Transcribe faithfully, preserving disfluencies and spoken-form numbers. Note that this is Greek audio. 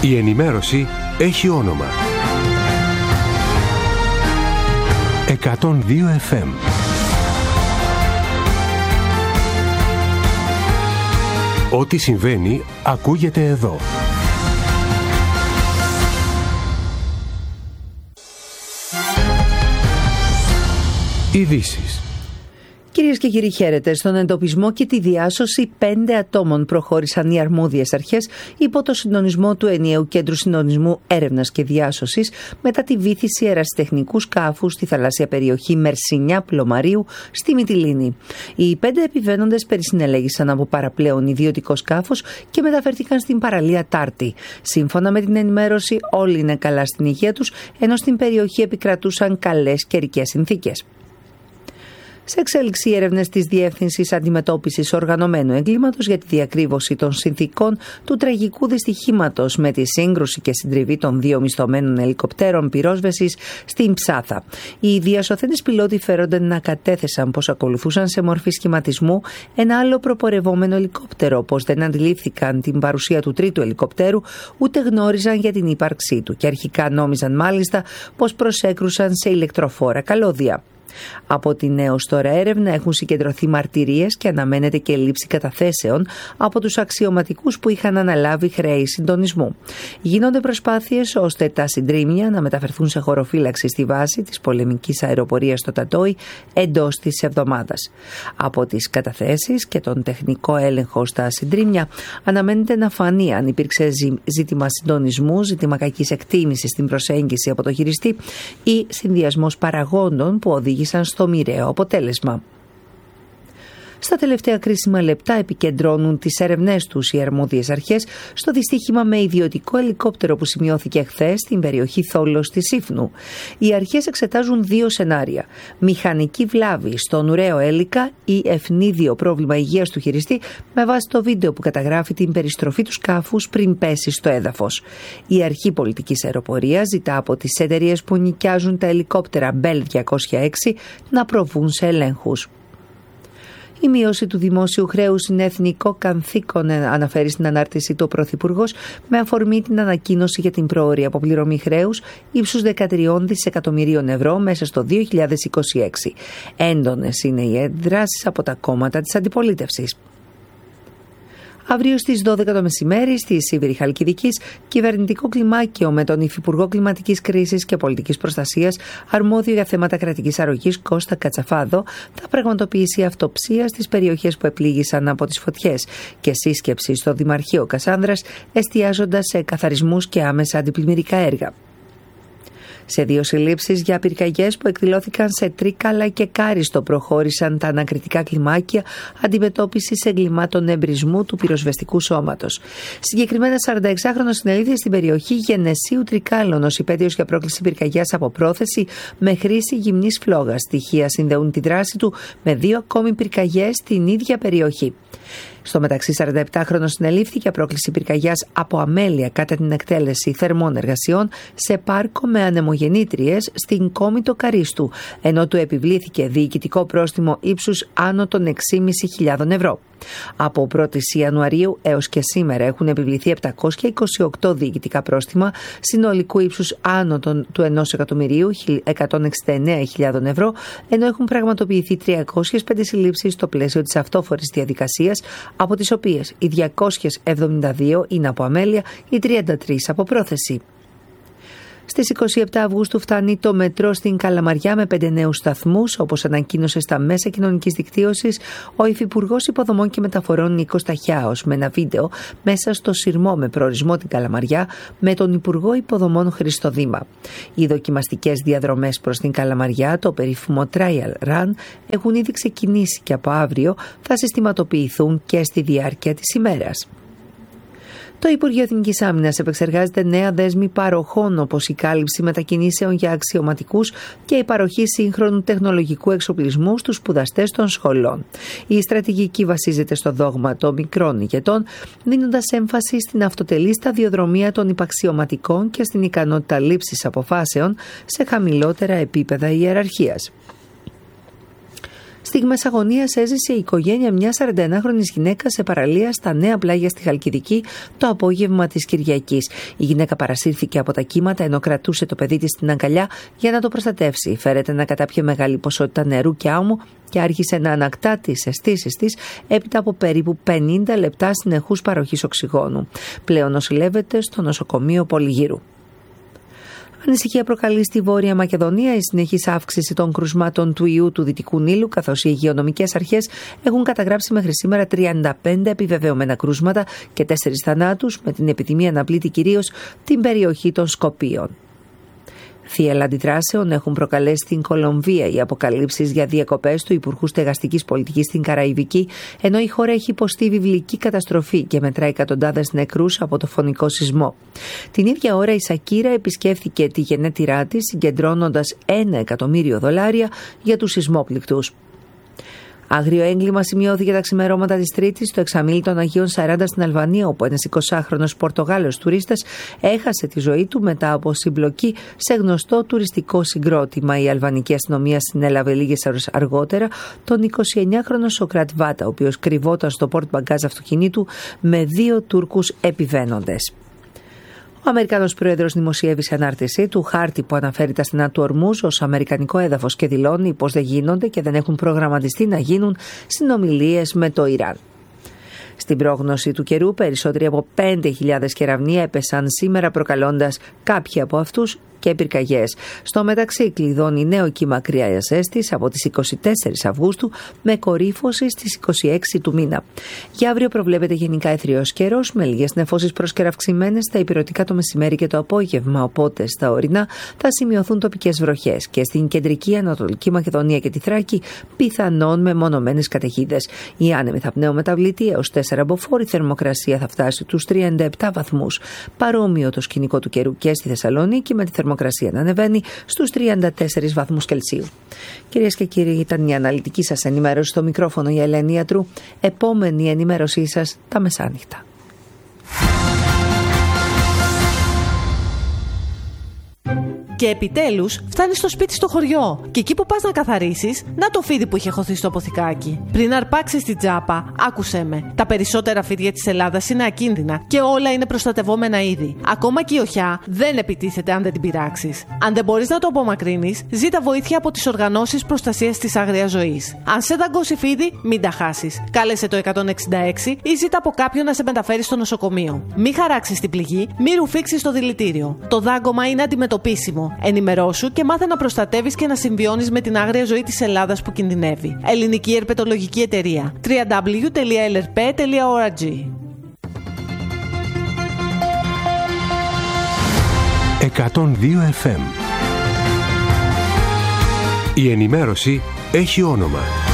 Η ενημέρωση έχει όνομα. εκατόν δύο εφ εμ. Ό,τι συμβαίνει ακούγεται εδώ. Ειδήσεις. Κυρίες και κύριοι, χαίρετε. Στον εντοπισμό και τη διάσωση πέντε ατόμων προχώρησαν οι αρμόδιες αρχές υπό το συντονισμό του Ενιαίου Κέντρου Συντονισμού Έρευνας και Διάσωσης μετά τη βύθιση ερασιτεχνικού σκάφου στη θαλάσσια περιοχή Μερσινιά Πλωμαρίου στη Μυτιλήνη. Οι πέντε επιβαίνοντες περισυνελέγησαν από παραπλέον ιδιωτικό σκάφος και μεταφέρθηκαν στην παραλία Τάρτη. Σύμφωνα με την ενημέρωση, όλοι είναι καλά στην υγεία τους, ενώ στην περιοχή επικρατούσαν καλές καιρικές συνθήκες. Σε εξέλιξη οι έρευνες της Διεύθυνσης Αντιμετώπισης Οργανωμένου Εγκλήματος για τη διακρύβωση των συνθήκων του τραγικού δυστυχήματος με τη σύγκρουση και συντριβή των δύο μισθωμένων ελικοπτέρων πυρόσβεσης στην Ψάθα. Οι διασωθέντες πιλότοι φέρονται να κατέθεσαν πως ακολουθούσαν σε μορφή σχηματισμού ένα άλλο προπορευόμενο ελικόπτερο, πως δεν αντιλήφθηκαν την παρουσία του τρίτου ελικοπτέρου ούτε γνώριζαν για την ύπαρξή του και αρχικά νόμιζαν μάλιστα πως προσέκρουσαν σε ηλεκτροφόρα καλώδια. Από την έως τώρα έρευνα έχουν συγκεντρωθεί μαρτυρίες και αναμένεται και λήψη καταθέσεων από τους αξιωματικούς που είχαν αναλάβει χρέη συντονισμού. Γίνονται προσπάθειες ώστε τα συντρίμμια να μεταφερθούν σε χωροφύλαξη στη βάση της πολεμικής αεροπορίας στο Τατόι εντός της εβδομάδας. Από τις καταθέσεις και τον τεχνικό έλεγχο στα συντρίμμια αναμένεται να φανεί αν υπήρξε ζήτημα συντονισμού, ζήτημα κακής εκτίμησης στην προσέγγιση από το χειριστή ή συνδυασμός παραγόντων που οδήγησαν στο μοιραίο αποτέλεσμα. Στα τελευταία κρίσιμα λεπτά επικεντρώνουν τις έρευνές τους οι αρμόδιες αρχές στο δυστύχημα με ιδιωτικό ελικόπτερο που σημειώθηκε χθες στην περιοχή Θόλος της Σύφνου. Οι αρχές εξετάζουν δύο σενάρια: μηχανική βλάβη στον ουραίο έλικα ή ευνίδιο πρόβλημα υγείας του χειριστή, με βάση το βίντεο που καταγράφει την περιστροφή του σκάφους πριν πέσει στο έδαφος. Η Αρχή Πολιτικής Αεροπορίας ζητά από τις εταιρείες που νοικιάζουν τα ελικόπτερα Μπέλ διακόσια έξι να προβούν σε ελέγχους. Η μείωση του δημόσιου χρέους είναι εθνικό καθήκον, αναφέρει στην ανάρτηση του Πρωθυπουργός, με αφορμή την ανακοίνωση για την πρόωρη αποπληρωμή χρέους ύψους δεκατρία δισεκατομμυρίων ευρώ μέσα στο δύο χιλιάδες είκοσι έξι. Έντονες είναι οι αντιδράσεις από τα κόμματα της αντιπολίτευσης. Αύριο στις δώδεκα το μεσημέρι στη Σίβηρη Χαλκιδικής, κυβερνητικό κλιμάκιο με τον Υφυπουργό Κλιματικής Κρίσης και Πολιτικής Προστασίας, αρμόδιο για θέματα κρατικής αρρωγής Κώστα Κατσαφάδο, θα πραγματοποιήσει αυτοψία στις περιοχές που επλήγησαν από τις φωτιές και σύσκεψη στο Δημαρχείο Κασάνδρας, εστιάζοντας σε καθαρισμούς και άμεσα αντιπλημμυρικά έργα. Σε δύο συλλήψεις για πυρκαγιές που εκδηλώθηκαν σε Τρίκαλα και Κάριστο προχώρησαν τα ανακριτικά κλιμάκια αντιμετώπισης εγκλημάτων εμπρισμού του πυροσβεστικού σώματος. Συγκεκριμένα, σαρανταεξάχρονος συνελήφθη στην περιοχή Γενεσίου Τρικάλων ως υπέτειος για πρόκληση πυρκαγιάς από πρόθεση με χρήση γυμνής φλόγας. Στοιχεία συνδεούν τη δράση του με δύο ακόμη πυρκαγιές στην ίδια περιοχή. Στο μεταξύ, σαρανταεπτάχρονος συνελήφθη για πρόκληση πυρκαγιάς από αμέλεια κατά την εκτέλεση θερμών εργασιών σε πάρκο με ανεμογεννήτριες στην Κόμητο Καρίστου, ενώ του επιβλήθηκε διοικητικό πρόστιμο ύψους άνω των έξι χιλιάδες πεντακόσια ευρώ. Από πρώτη Ιανουαρίου έως και σήμερα έχουν επιβληθεί επτακόσια είκοσι οκτώ διοικητικά πρόστιμα συνολικού ύψους άνω των, του ενός εκατομμυρίου εκατόν εξήντα εννέα χιλιάδες ευρώ, ενώ έχουν πραγματοποιηθεί τριακόσιες πέντε συλλήψεις στο πλαίσιο της αυτόφορης διαδικασίας, από τις οποίες οι διακόσιες εβδομήντα δύο είναι από αμέλεια, οι τριάντα τρεις από πρόθεση. Στις είκοσι επτά Αυγούστου φτάνει το μετρό στην Καλαμαριά με πέντε νέους σταθμούς, όπως ανακοίνωσε στα μέσα κοινωνικής δικτύωσης ο Υφυπουργός Υποδομών και Μεταφορών Νίκος Ταχιάος, με ένα βίντεο μέσα στο σειρμό με προορισμό την Καλαμαριά με τον Υπουργό Υποδομών Χρήστο Δήμα. Οι δοκιμαστικές διαδρομές προς την Καλαμαριά, το περίφημο Trial Run, έχουν ήδη ξεκινήσει και από αύριο θα συστηματοποιηθούν και στη διάρκεια της ημέρας. Το Υπουργείο Εθνικής Άμυνας επεξεργάζεται νέα δέσμη παροχών, όπως η κάλυψη μετακινήσεων για αξιωματικούς και η παροχή σύγχρονου τεχνολογικού εξοπλισμού στους σπουδαστές των σχολών. Η στρατηγική βασίζεται στο δόγμα των μικρών ηγετών, δίνοντας έμφαση στην αυτοτελή σταδιοδρομία των υπαξιωματικών και στην ικανότητα λήψης αποφάσεων σε χαμηλότερα επίπεδα ιεραρχίας. Στιγμές αγωνίας έζησε η οικογένεια μιας σαρανταενάχρονης γυναίκας σε παραλία στα Νέα Πλάγια στη Χαλκιδική το απόγευμα της Κυριακής. Η γυναίκα παρασύρθηκε από τα κύματα ενώ κρατούσε το παιδί της στην αγκαλιά για να το προστατεύσει. Φέρεται να κατάπιε μεγάλη ποσότητα νερού και άμμου και άρχισε να ανακτά τις αισθήσεις της έπειτα από περίπου πενήντα λεπτά συνεχούς παροχής οξυγόνου. Πλέον νοσηλεύεται στο νοσοκομείο Πολυγύρου. Ανησυχία προκαλεί στη Βόρεια Μακεδονία η συνεχής αύξηση των κρουσμάτων του ιού του Δυτικού Νείλου, καθώς οι υγειονομικές αρχές έχουν καταγράψει μέχρι σήμερα τριάντα πέντε επιβεβαιωμένα κρούσματα και τέσσερις θανάτους, με την επιδημία να πλήττει κυρίως την περιοχή των Σκοπίων. Θύελλα αντιδράσεων έχουν προκαλέσει στην Κολομβία οι αποκαλύψεις για διακοπές του Υπουργού Στεγαστικής Πολιτικής στην Καραϊβική, ενώ η χώρα έχει υποστεί βιβλική καταστροφή και μετρά εκατοντάδες νεκρούς από το φωνικό σεισμό. Την ίδια ώρα η Σακύρα επισκέφθηκε τη γενέτειρά της, συγκεντρώνοντας ένα εκατομμύριο δολάρια για τους σεισμόπληκτους. Άγριο έγκλημα σημειώθηκε τα ξημερώματα της Τρίτης στο εξαμήλι των Αγίων Σαράντα στην Αλβανία, όπου ένας εικοσάχρονος Πορτογάλος τουρίστας έχασε τη ζωή του μετά από συμπλοκή σε γνωστό τουριστικό συγκρότημα. Η αλβανική αστυνομία συνέλαβε λίγες ώρες αργότερα τον εικοσιεννιάχρονο Σοκράτ Βάτα, ο οποίος κρυβόταν στο πόρτ μπαγκάζ αυτοκινήτου με δύο Τούρκους επιβαίνοντες. Ο Αμερικανός Πρόεδρος δημοσιεύει σε ανάρτησή του χάρτη που αναφέρει τα στενά του Ορμούζ ως αμερικανικό έδαφος και δηλώνει πως δεν γίνονται και δεν έχουν προγραμματιστεί να γίνουν συνομιλίες με το Ιράν. Στην πρόγνωση του καιρού, περισσότεροι από πέντε χιλιάδες κεραυνοί έπεσαν σήμερα, προκαλώντας κάποιοι από αυτούς και πυρκαγιές. Στο μεταξύ, κλειδώνει νέο κύμα κρύας ζέστης από τις είκοσι τέσσερις Αυγούστου με κορύφωση στις είκοσι έξι του μήνα. Για αύριο προβλέπεται γενικά αιθριος καιρός με λίγες νεφώσεις προσκεραυξημένες στα ηπειρωτικά το μεσημέρι και το απόγευμα. Οπότε στα ορεινά θα σημειωθούν τοπικές βροχές και στην κεντρική Ανατολική Μακεδονία και τη Θράκη πιθανόν με μονομένες καταιγίδες. Οι άνεμοι θα πνέουν μεταβλητή έως τέσσερα μποφόρ, η θερμοκρασία θα φτάσει τους τριάντα επτά βαθμούς. Παρόμοιο το σκηνικό του καιρού και στη Θεσσαλονίκη, με τη θερμοκρασία να ανεβαίνει στους τριάντα τέσσερις βαθμούς Κελσίου. Κυρίες και κύριοι, ήταν η αναλυτική σας ενημέρωση. Στο μικρόφωνο η Ελένη Ιατρού. Επόμενη ενημέρωσή σας τα μεσάνυχτα. Και επιτέλους φτάνεις στο σπίτι στο χωριό. Και εκεί που πας να καθαρίσεις, να το φίδι που είχε χωθεί στο αποθηκάκι. Πριν αρπάξεις την τσάπα, άκουσέ με. Τα περισσότερα φίδια της Ελλάδας είναι ακίνδυνα και όλα είναι προστατευόμενα είδη. Ακόμα και η οχιά δεν επιτίθεται αν δεν την πειράξεις. Αν δεν μπορείς να το απομακρύνεις, ζήτα βοήθεια από τις οργανώσεις προστασίας της άγριας ζωής. Αν σε δαγκώσει φίδι, μην τα χάσεις. Κάλεσε το εκατόν εξήντα έξι ή ζήτα από κάποιον να σε μεταφέρει στο νοσοκομείο. Μην χαράξεις την πληγή, μην ρουφήξεις το δηλητήριο. Το δάγκωμα είναι αντιμετωπίσιμο. Ενημερώσου και μάθε να προστατεύεις και να συμβιώνεις με την άγρια ζωή της Ελλάδας που κινδυνεύει. Ελληνική Ερπετολογική Εταιρεία. double-u double-u double-u τελεία ελ αρ πι τελεία ο αρ τζι. εκατόν δύο εφ εμ. Η ενημέρωση έχει όνομα.